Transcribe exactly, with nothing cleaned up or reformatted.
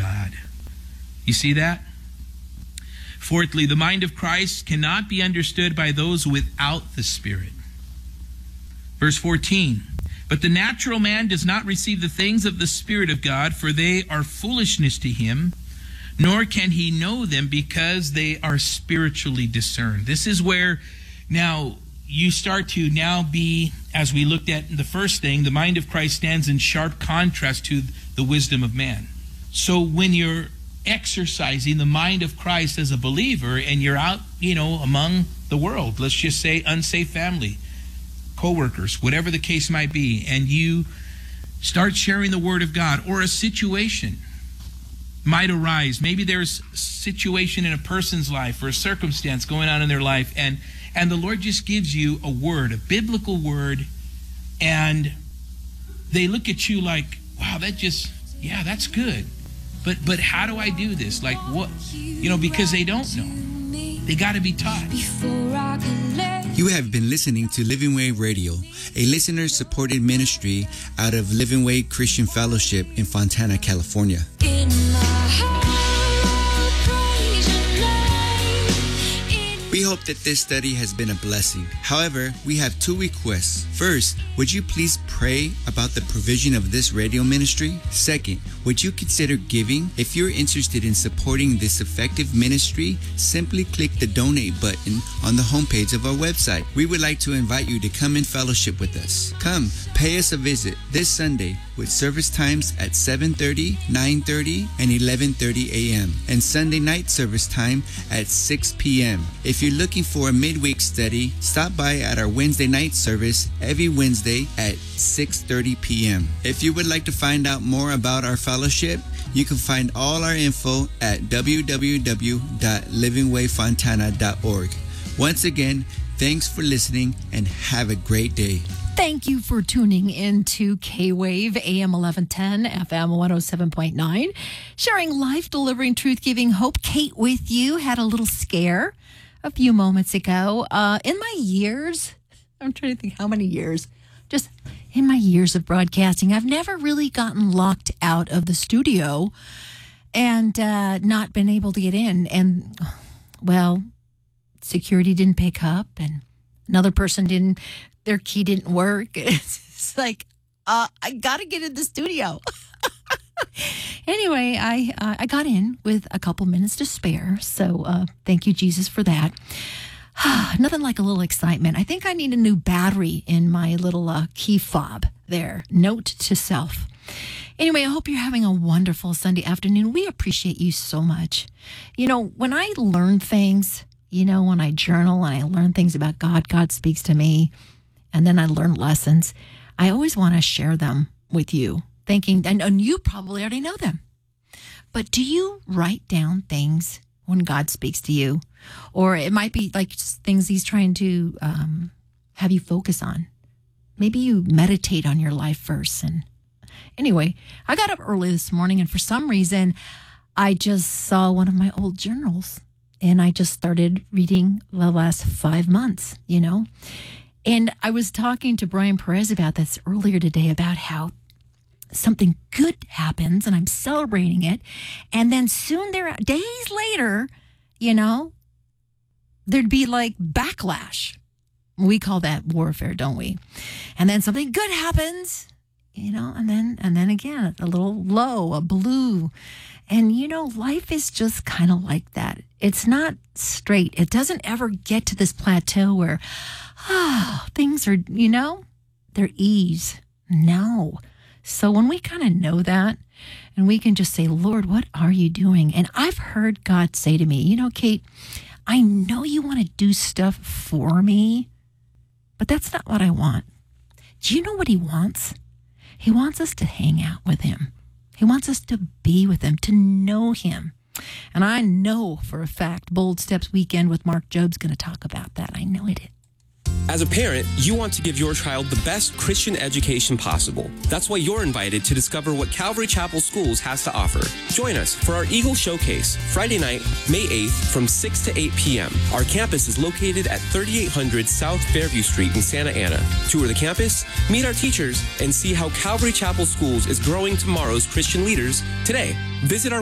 God. You see that? Fourthly, the mind of Christ cannot be understood by those without the Spirit. Verse fourteen, but the natural man does not receive the things of the Spirit of God, for they are foolishness to him, nor can he know them because they are spiritually discerned. This is where now you start to now be, as we looked at in the first thing, the mind of Christ stands in sharp contrast to the wisdom of man. So when you're exercising the mind of Christ as a believer and you're out, you know, among the world, let's just say unsafe family, co-workers, whatever the case might be, and you start sharing the Word of God, or a situation might arise. Maybe there's a situation in a person's life or a circumstance going on in their life, and and the Lord just gives you a word, a biblical word, and they look at you like, wow, that just, yeah, that's good. But but how do I do this? Like what? You know, because they don't know. They got to be taught. You have been listening to Living Way Radio, a listener-supported ministry out of Living Way Christian Fellowship in Fontana, California. In my heart, We hope that this study has been a blessing. However, we have two requests. First, would you please pray about the provision of this radio ministry? Second, would you consider giving? If you're interested in supporting this effective ministry, simply click the donate button on the homepage of our website. We would like to invite you to come in fellowship with us. Come, pay us a visit this Sunday with service times at seven thirty, nine thirty, and eleven thirty a.m. and Sunday night service time at six p.m. If you're looking for a midweek study, stop by at our Wednesday night service every Wednesday at six thirty p.m. If you would like to find out more about our fellowship, you can find all our info at w w w dot living way fontana dot org. Once again, thanks for listening and have a great day. Thank you for tuning in to K-Wave, A M eleven ten, F M one oh seven point nine. Sharing life, delivering truth, giving hope. Kate with you. Had a little scare a few moments ago. Uh, in my years, I'm trying to think how many years, just in my years of broadcasting, I've never really gotten locked out of the studio and uh, not been able to get in. And, well, security didn't pick up and another person didn't, their key didn't work. It's like, uh, I got to get in the studio. Anyway, I uh, I got in with a couple minutes to spare, so uh, thank you, Jesus, for that. Nothing like a little excitement. I think I need a new battery in my little uh, key fob there. Note to self. Anyway, I hope you're having a wonderful Sunday afternoon. We appreciate you so much. You know, when I learn things, you know, when I journal and I learn things about God, God speaks to me, and then I learn lessons, I always want to share them with you. Thinking, and, and you probably already know them. But do you write down things when God speaks to you? Or it might be like things he's trying to um, have you focus on. Maybe you meditate on your life verse. And anyway, I got up early this morning, and for some reason, I just saw one of my old journals. And I just started reading the last five months, you know. And I was talking to Brian Perez about this earlier today, about how something good happens and I'm celebrating it. And then soon there, days later, you know, there'd be like backlash. We call that warfare, don't we? And then something good happens, you know, and then, and then again, a little low, a blue. And, you know, life is just kind of like that. It's not straight. It doesn't ever get to this plateau where, ah, oh, things are, you know, they're ease. No. So when we kind of know that, and we can just say, Lord, what are you doing? And I've heard God say to me, you know, Kate, I know you want to do stuff for me, but that's not what I want. Do you know what he wants? He wants us to hang out with him. He wants us to be with him, to know him. And I know for a fact Bold Steps Weekend with Mark Job's going to talk about that. I know it is. As a parent, you want to give your child the best Christian education possible. That's why you're invited to discover what Calvary Chapel Schools has to offer. Join us for our Eagle Showcase, Friday night, May eighth from six to eight p.m. Our campus is located at thirty-eight hundred South Fairview Street in Santa Ana. Tour the campus, meet our teachers, and see how Calvary Chapel Schools is growing tomorrow's Christian leaders today. Visit our